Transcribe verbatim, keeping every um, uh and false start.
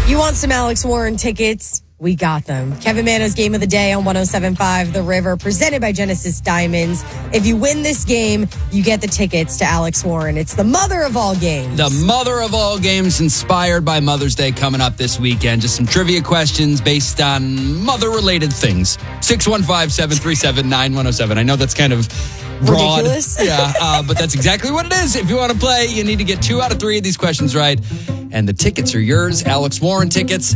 You want some Alex Warren tickets? We got them. Kevin Mano's Game of the Day on one oh seven point five The River, presented by Genesis Diamonds. If you win this game, you get the tickets to Alex Warren. It's the mother of all games. The mother of all games, inspired by Mother's Day coming up this weekend. Just some trivia questions based on mother-related things. six one five, seven three seven, nine one oh seven. I know that's kind of broad. Ridiculous. Yeah, uh, but that's exactly what it is. If you want to play, you need to get two out of three of these questions right. And the tickets are yours. Alex Warren tickets.